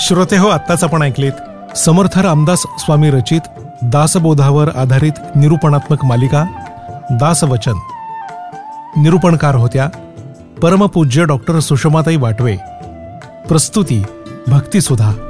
श्रोते हो, आत्ताच आपण ऐकलेत समर्थ रामदास स्वामी रचित दासबोधावर आधारित निरूपणात्मक मालिका दासवचन. निरूपणकार होत्या परमपूज्य डॉक्टर सुषमाताई वाटवे. प्रस्तुती भक्तिसुधा.